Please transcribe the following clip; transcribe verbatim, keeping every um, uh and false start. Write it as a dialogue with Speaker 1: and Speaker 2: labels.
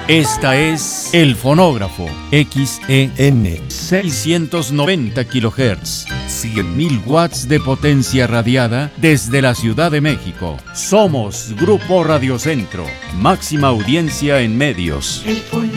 Speaker 1: Esta es El Fonógrafo, X E N, seiscientos noventa kilohertz, cien mil watts de potencia radiada desde la Ciudad de México. Somos Grupo Radio Centro, máxima audiencia en medios.
Speaker 2: El